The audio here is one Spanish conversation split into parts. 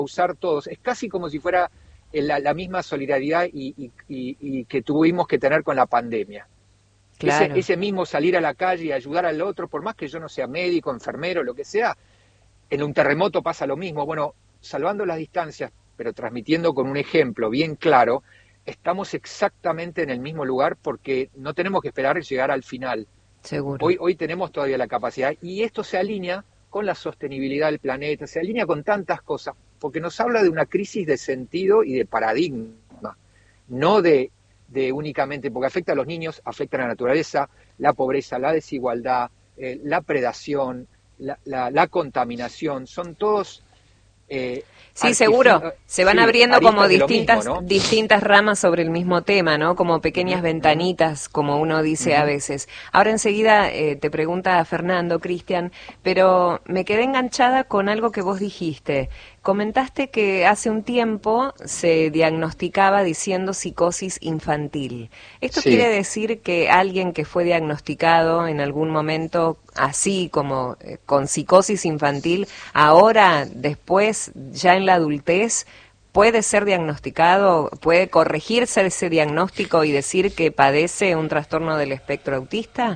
usar todos. Es casi como si fuera la misma solidaridad y que tuvimos que tener con la pandemia. Claro. Ese mismo salir a la calle y ayudar al otro, por más que yo no sea médico, enfermero, lo que sea, en un terremoto pasa lo mismo. Bueno, salvando las distancias, pero transmitiendo con un ejemplo bien claro, estamos exactamente en el mismo lugar porque no tenemos que esperar llegar al final. Seguro. Hoy tenemos todavía la capacidad y esto se alinea con la sostenibilidad del planeta, se alinea con tantas cosas, porque nos habla de una crisis de sentido y de paradigma, no de únicamente, porque afecta a los niños, afecta a la naturaleza, la pobreza, la desigualdad, la predación, la contaminación, son todos Sí, seguro. Se van abriendo como aristas de lo mismo, ¿no? distintas ramas sobre el mismo tema, ¿no? Como pequeñas ventanitas, como uno dice a veces. Ahora enseguida te pregunta Fernando, Cristian, pero me quedé enganchada con algo que vos dijiste. Comentaste que hace un tiempo se diagnosticaba diciendo psicosis infantil. ¿Esto quiere Sí. decir que alguien que fue diagnosticado en algún momento así como con psicosis infantil, ahora, después, ya en la adultez, puede ser diagnosticado, puede corregirse ese diagnóstico y decir que padece un trastorno del espectro autista?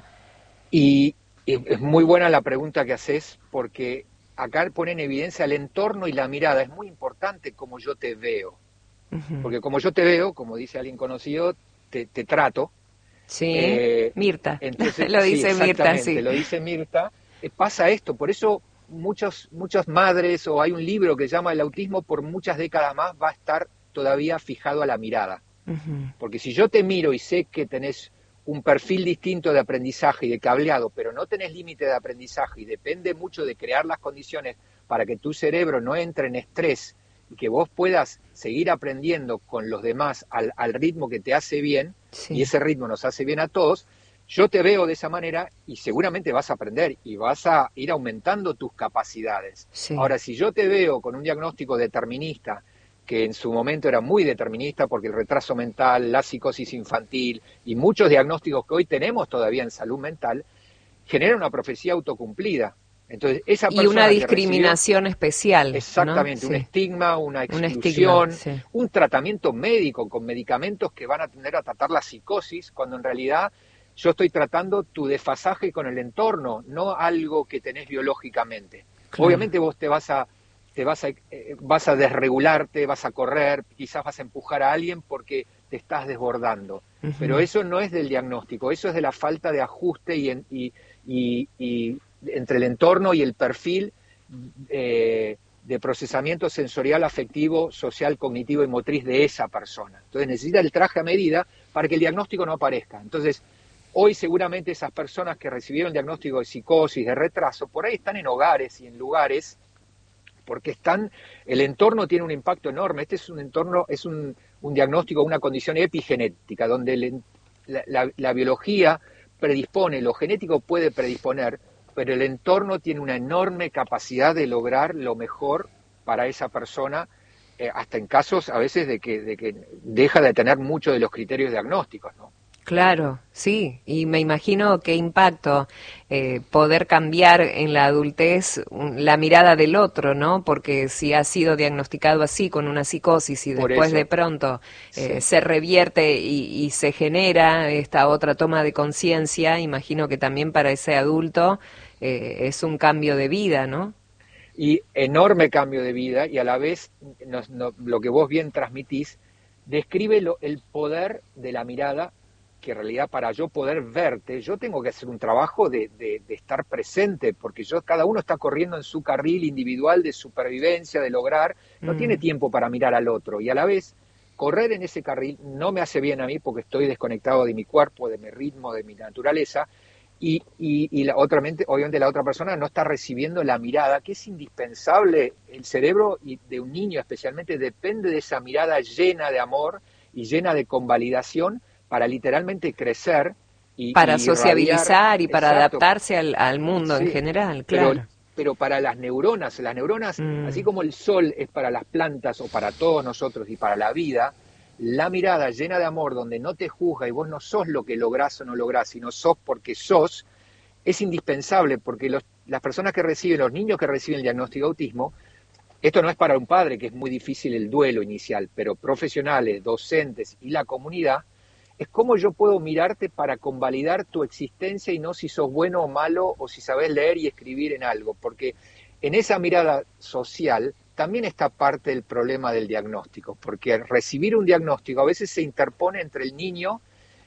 Y es muy buena la pregunta que haces, porque acá pone en evidencia el entorno y la mirada. Es muy importante cómo yo te veo, Ujú. porque como yo te veo, como dice alguien conocido, te trato. Sí, Eh, Mirta, entonces, lo sí, dice Mirta, exactamente, sí. lo dice Mirta. Pasa esto, por eso muchas madres, o hay un libro que se llama El autismo, por muchas décadas más va a estar todavía fijado a la mirada. Ujú. Porque si yo te miro y sé que tenés un perfil distinto de aprendizaje y de cableado, pero no tenés límite de aprendizaje y depende mucho de crear las condiciones para que tu cerebro no entre en estrés y que vos puedas seguir aprendiendo con los demás al ritmo que te hace bien, y Sí, ese ritmo nos hace bien a todos, yo te veo de esa manera y seguramente vas a aprender y vas a ir aumentando tus capacidades. sí. Ahora, si yo te veo con un diagnóstico determinista, que en su momento era muy determinista porque el retraso mental, la psicosis infantil y muchos diagnósticos que hoy tenemos todavía en salud mental, generan una profecía autocumplida. Entonces, esa Y una persona que recibió discriminación especial, ¿no? exactamente un Sí, estigma, una un estigma, exclusión, sí. un tratamiento médico con medicamentos que van a tender a tratar la psicosis, cuando en realidad yo estoy tratando tu desfasaje con el entorno, no algo que tenés biológicamente. Claro. Obviamente vos vas a desregularte, vas a correr, quizás vas a empujar a alguien porque te estás desbordando. Pero Ujú. eso no es del diagnóstico, eso es de la falta de ajuste y entre el entorno y el perfil de procesamiento sensorial, afectivo, social, cognitivo y motriz de esa persona. Entonces necesita el traje a medida para que el diagnóstico no aparezca. Entonces, hoy seguramente esas personas que recibieron diagnóstico de psicosis, de retraso, por ahí están en hogares y en lugares porque el entorno tiene un impacto enorme. Este es un entorno, es un diagnóstico, una condición epigenética, donde la biología predispone, lo genético puede predisponer, pero el entorno tiene una enorme capacidad de lograr lo mejor para esa persona, hasta en casos a veces de que deja de tener muchos de los criterios diagnósticos, ¿no? Claro, sí, y me imagino qué impacto poder cambiar en la adultez la mirada del otro, ¿no? Porque si ha sido diagnosticado así con una psicosis y Por después de eso, pronto sí. se revierte y se genera esta otra toma de conciencia, imagino que también para ese adulto es un cambio de vida, ¿no? Y enorme cambio de vida y a la vez lo que vos bien transmitís describe el poder de la mirada, que en realidad para yo poder verte yo tengo que hacer un trabajo de estar presente, porque cada uno está corriendo en su carril individual de supervivencia, de lograr, no tiene Mm. tiempo para mirar al otro y a la vez correr en ese carril no me hace bien a mí porque estoy desconectado de mi cuerpo, de mi ritmo, de mi naturaleza obviamente la otra persona no está recibiendo la mirada, que es indispensable. El cerebro de un niño especialmente depende de esa mirada llena de amor y llena de convalidación para literalmente crecer Para y irradiar, sociabilizar y para exacto, adaptarse al mundo en sí, general, pero, claro. pero para las neuronas, así Mm. como el sol es para las plantas o para todos nosotros y para la vida, la mirada llena de amor, donde no te juzga y vos no sos lo que lográs o no lográs, sino sos porque sos, es indispensable, porque las personas que reciben, los niños que reciben el diagnóstico de autismo, esto no es para un padre, que es muy difícil el duelo inicial, pero profesionales, docentes y la comunidad, es cómo yo puedo mirarte para convalidar tu existencia y no si sos bueno o malo o si sabés leer y escribir en algo, porque en esa mirada social también está parte del problema del diagnóstico, porque recibir un diagnóstico a veces se interpone entre el niño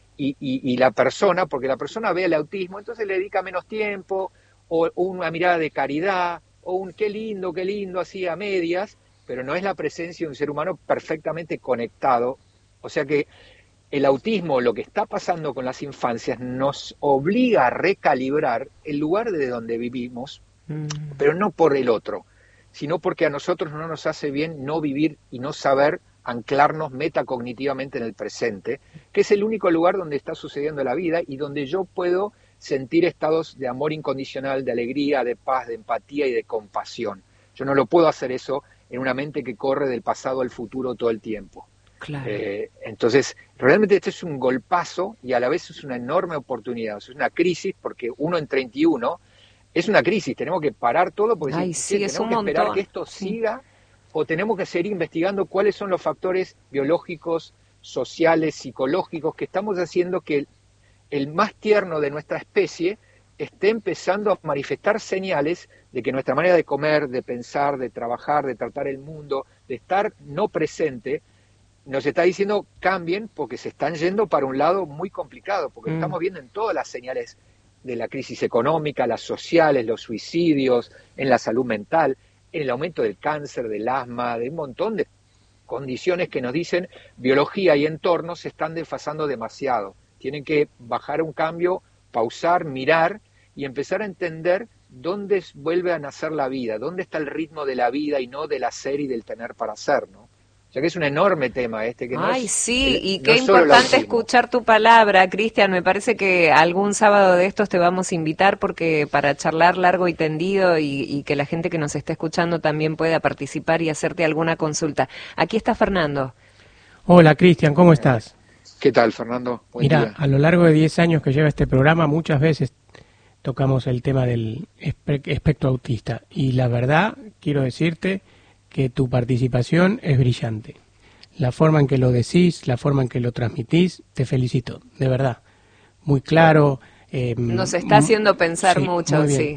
y la persona, porque la persona ve el autismo, entonces le dedica menos tiempo, o una mirada de caridad, o un qué lindo, así a medias, pero no es la presencia de un ser humano perfectamente conectado. O sea que el autismo, lo que está pasando con las infancias, nos obliga a recalibrar el lugar de donde vivimos, pero no por el otro, sino porque a nosotros no nos hace bien no vivir y no saber anclarnos metacognitivamente en el presente, que es el único lugar donde está sucediendo la vida y donde yo puedo sentir estados de amor incondicional, de alegría, de paz, de empatía y de compasión. Yo no lo puedo hacer eso en una mente que corre del pasado al futuro todo el tiempo. Claro. Entonces, realmente este es un golpazo y a la vez es una enorme oportunidad, es una crisis, porque uno en 31 es una crisis, tenemos que parar todo porque tenemos que esperar que esto siga, o tenemos que seguir investigando cuáles son los factores biológicos, sociales, psicológicos que estamos haciendo que el más tierno de nuestra especie esté empezando a manifestar señales de que nuestra manera de comer, de pensar, de trabajar, de tratar el mundo, de estar no presente, nos está diciendo cambien porque se están yendo para un lado muy complicado, porque lo estamos viendo en todas las señales de la crisis económica, las sociales, los suicidios, en la salud mental, en el aumento del cáncer, del asma, de un montón de condiciones que nos dicen biología y entorno se están desfasando demasiado. Tienen que bajar un cambio, pausar, mirar y empezar a entender dónde vuelve a nacer la vida, dónde está el ritmo de la vida y no del hacer y del tener para hacer, ¿no? O sea que es un enorme tema este. Que Ay, no es, sí, y no qué es solo importante escuchar tu palabra, Cristian. Me parece que algún sábado de estos te vamos a invitar porque para charlar largo y tendido y que la gente que nos está escuchando también pueda participar y hacerte alguna consulta. Aquí está Fernando. Hola, Cristian, ¿cómo estás? ¿Qué tal, Fernando? Buen día. A lo largo de 10 años que lleva este programa, muchas veces tocamos el tema del espectro autista. Y la verdad, quiero decirte que tu participación es brillante. La forma en que lo decís, la forma en que lo transmitís, te felicito, de verdad. Muy claro. Nos está haciendo pensar mucho, sí.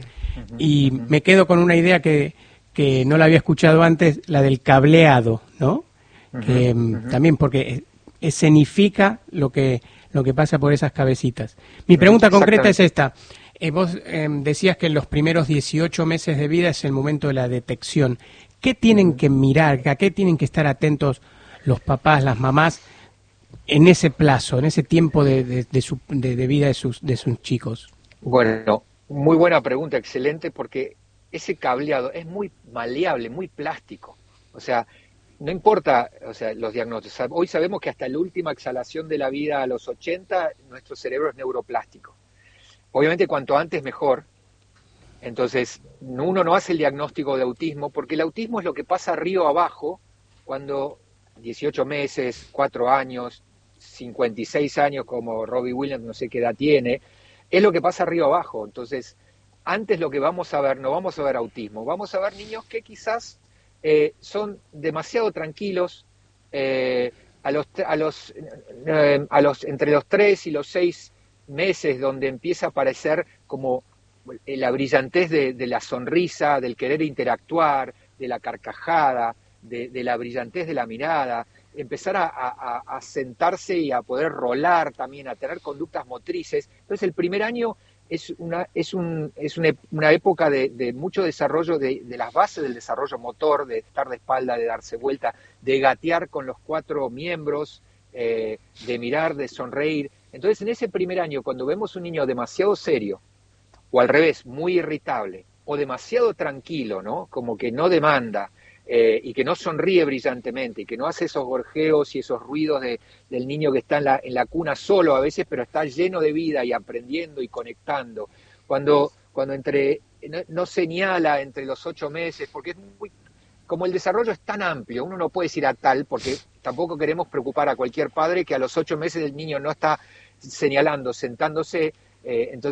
Y me quedo con una idea que no la había escuchado antes, la del cableado, ¿no? También porque escenifica lo que pasa por esas cabecitas. Mi pregunta concreta es esta. Vos decías que en los primeros 18 meses de vida es el momento de la detección. ¿Qué tienen que mirar, a qué tienen que estar atentos los papás, las mamás, en ese plazo, en ese tiempo de vida de sus chicos? Bueno, muy buena pregunta, excelente, porque ese cableado es muy maleable, muy plástico. O sea, no importa, los diagnósticos. Hoy sabemos que hasta la última exhalación de la vida a los 80, nuestro cerebro es neuroplástico. Obviamente, cuanto antes mejor. Entonces, uno no hace el diagnóstico de autismo, porque el autismo es lo que pasa río abajo cuando 18 meses, 4 años, 56 años, como Robbie Williams, no sé qué edad tiene, es lo que pasa río abajo. Entonces, antes lo que vamos a ver, no vamos a ver autismo, vamos a ver niños que quizás son demasiado tranquilos, entre los 3 y los 6 meses, donde empieza a aparecer como la brillantez de la sonrisa, del querer interactuar, de la carcajada, de la brillantez de la mirada, empezar a sentarse y a poder rolar también, a tener conductas motrices. Entonces el primer año es una época de mucho desarrollo de las bases del desarrollo motor, de estar de espalda, de darse vuelta, de gatear con los 4 miembros, de mirar, de sonreír. Entonces en ese primer año, cuando vemos un niño demasiado serio, o al revés, muy irritable, o demasiado tranquilo, ¿no? Como que no demanda, y que no sonríe brillantemente, y que no hace esos gorjeos y esos ruidos del niño que está en la cuna solo a veces, pero está lleno de vida y aprendiendo y conectando. Cuando no señala entre los 8 meses, porque es como el desarrollo es tan amplio, uno no puede decir a tal, porque tampoco queremos preocupar a cualquier padre que a los 8 meses el niño no está señalando, sentándose, entonces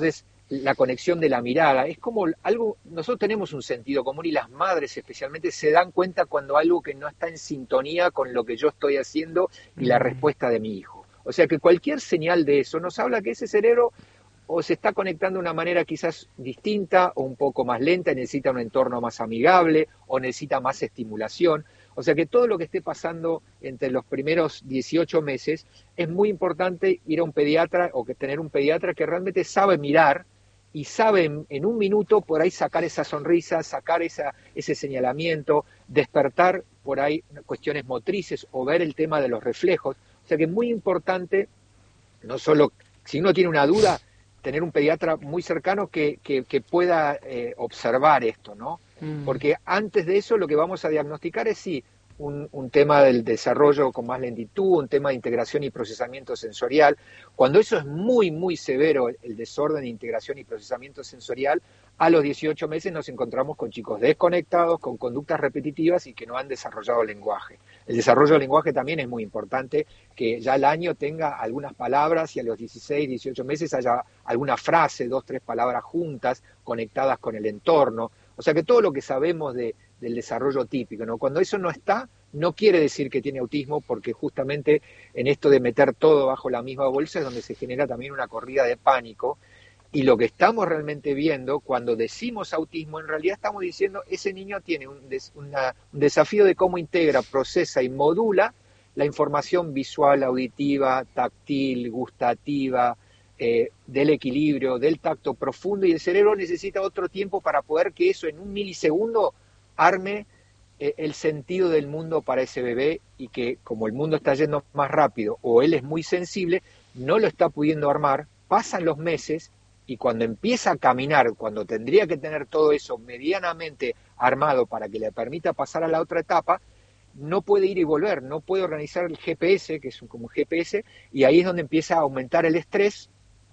la conexión de la mirada, es como algo, nosotros tenemos un sentido común y las madres especialmente se dan cuenta cuando algo que no está en sintonía con lo que yo estoy haciendo y la respuesta de mi hijo. O sea que cualquier señal de eso nos habla que ese cerebro o se está conectando de una manera quizás distinta o un poco más lenta, necesita un entorno más amigable o necesita más estimulación. O sea que todo lo que esté pasando entre los primeros 18 meses es muy importante ir a un pediatra o que tener un pediatra que realmente sabe mirar y sabe en un minuto por ahí sacar esa sonrisa, sacar ese señalamiento, despertar por ahí cuestiones motrices o ver el tema de los reflejos. O sea que es muy importante, no solo si uno tiene una duda, tener un pediatra muy cercano que pueda observar esto, ¿no? Porque antes de eso lo que vamos a diagnosticar es sí, un tema del desarrollo con más lentitud, un tema de integración y procesamiento sensorial. Cuando eso es muy, muy severo, el desorden de integración y procesamiento sensorial, a los 18 meses nos encontramos con chicos desconectados, con conductas repetitivas y que no han desarrollado lenguaje. El desarrollo del lenguaje también es muy importante, que ya al año tenga algunas palabras y a los 16, 18 meses haya alguna frase, 2, 3 palabras juntas, conectadas con el entorno. O sea que todo lo que sabemos del desarrollo típico, ¿no? Cuando eso no está, no quiere decir que tiene autismo, porque justamente en esto de meter todo bajo la misma bolsa es donde se genera también una corrida de pánico. Y lo que estamos realmente viendo, cuando decimos autismo, en realidad estamos diciendo ese niño tiene un desafío de cómo integra, procesa y modula la información visual, auditiva, táctil, gustativa, del equilibrio, del tacto profundo, y el cerebro necesita otro tiempo para poder que eso en un milisegundo arme el sentido del mundo para ese bebé, y que como el mundo está yendo más rápido o él es muy sensible, no lo está pudiendo armar, pasan los meses y cuando empieza a caminar, cuando tendría que tener todo eso medianamente armado para que le permita pasar a la otra etapa, no puede ir y volver, no puede organizar el GPS, que es como un GPS, y ahí es donde empieza a aumentar el estrés.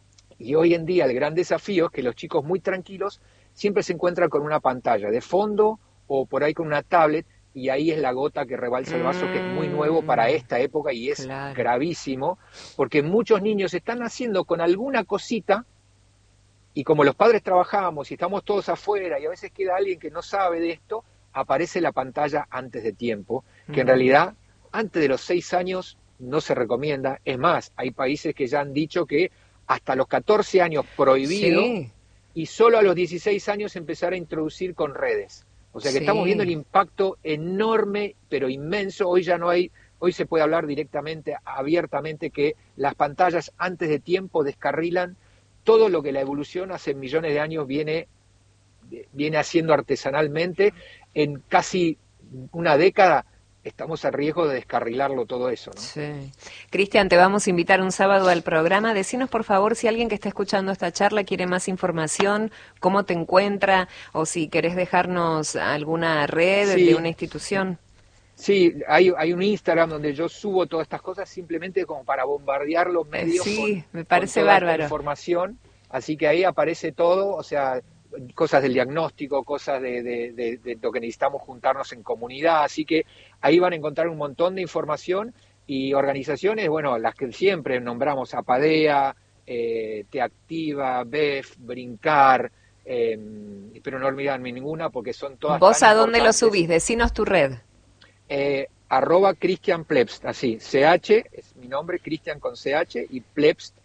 Y hoy en día el gran desafío es que los chicos muy tranquilos siempre se encuentran con una pantalla de fondo o por ahí con una tablet, y ahí es la gota que rebalsa el vaso, que es muy nuevo para esta época y es gravísimo, porque muchos niños están haciendo con alguna cosita, y como los padres trabajamos y estamos todos afuera y a veces queda alguien que no sabe de esto, aparece la pantalla antes de tiempo, que en realidad antes de los 6 años no se recomienda. Es más, hay países que ya han dicho que hasta los 14 años prohibido, y solo a los 16 años empezar a introducir con redes. O sea que estamos viendo el impacto enorme, pero inmenso. Hoy ya no hay, hoy se puede hablar directamente, abiertamente, que las pantallas antes de tiempo descarrilan todo lo que la evolución hace millones de años viene haciendo artesanalmente. En casi una década estamos a riesgo de descarrilarlo todo eso, ¿no? Sí. Cristian, te vamos a invitar un sábado al programa. Decinos, por favor, si alguien que está escuchando esta charla quiere más información, cómo te encuentra, o si querés dejarnos alguna red de una institución. Sí, hay un Instagram donde yo subo todas estas cosas simplemente como para bombardear los medios me parece con toda bárbaro. esta información, así que ahí aparece todo, o sea, cosas del diagnóstico, cosas de lo que necesitamos juntarnos en comunidad, así que ahí van a encontrar un montón de información y organizaciones, bueno, las que siempre nombramos, Apadea, Te Activa, BEF, Brincar, espero no olvidarme ninguna porque son todas. ¿Vos a dónde lo subís? Decinos tu red. @Cristian Plebst, así, CH es mi nombre, Cristian con CH, y Plebst,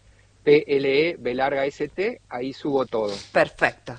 PLEB_ST, ahí subo todo. Perfecto.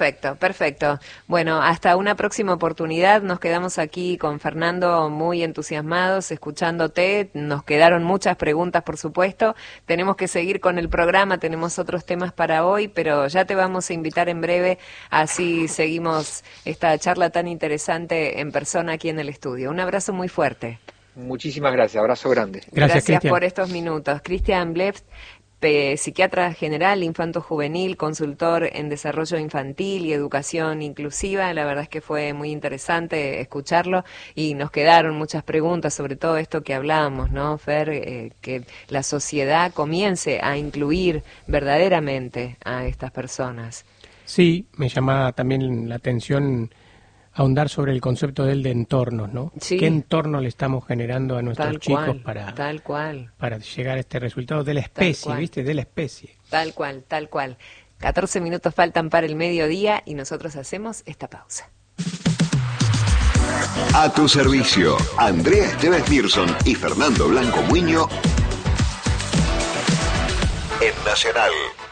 Bueno, hasta una próxima oportunidad. Nos quedamos aquí con Fernando muy entusiasmados, escuchándote. Nos quedaron muchas preguntas, por supuesto. Tenemos que seguir con el programa, tenemos otros temas para hoy, pero ya te vamos a invitar en breve, así seguimos esta charla tan interesante en persona aquí en el estudio. Un abrazo muy fuerte. Muchísimas gracias, abrazo grande. Gracias por estos minutos. Cristian Plebst, psiquiatra general, infanto-juvenil, consultor en desarrollo infantil y educación inclusiva. La verdad es que fue muy interesante escucharlo y nos quedaron muchas preguntas sobre todo esto que hablábamos, ¿no, Fer? Que la sociedad comience a incluir verdaderamente a estas personas. Sí, me llama también la atención ahondar sobre el concepto de entornos, ¿no? Sí. ¿Qué entorno le estamos generando a nuestros chicos para llegar a este resultado de la especie, ¿viste? De la especie. Tal cual. 14 minutos faltan para el mediodía y nosotros hacemos esta pausa. A tu servicio, Andrea Esteves Mirson y Fernando Blanco Muño en Nacional.